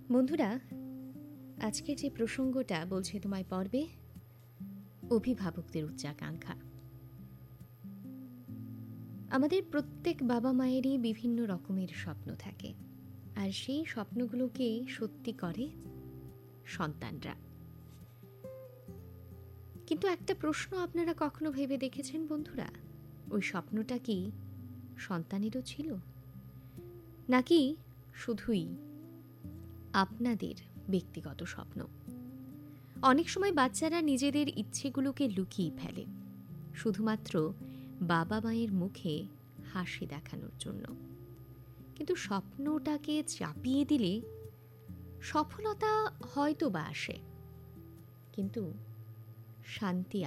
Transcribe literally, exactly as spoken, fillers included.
বন্ধুরা, আজকের যে প্রসঙ্গটা বলছে তোমায় পড়বে অভিভাবকদের উচ্চাকাঙ্ক্ষা। আমাদের প্রত্যেক বাবা মায়েরই বিভিন্ন রকমের স্বপ্ন থাকে, আর সেই স্বপ্নগুলোকে সত্যি করে সন্তানরা। কিন্তু একটা প্রশ্ন আপনারা কখনো ভেবে দেখেছেন বন্ধুরা, ওই স্বপ্নটা কি সন্তানেরও ছিল, নাকি শুধুই আপনাদের ব্যক্তিগত স্বপ্ন? অনেক সময় বাচ্চারা নিজেদের ইচ্ছেগুলোকে লুকিয়ে ফেলে শুধুমাত্র বাবা মায়ের মুখে হাসি দেখানোর জন্য। কিন্তু স্বপ্নটাকে চাপিয়ে দিলে সফলতা হয়তো বা আসে, কিন্তু শান্তি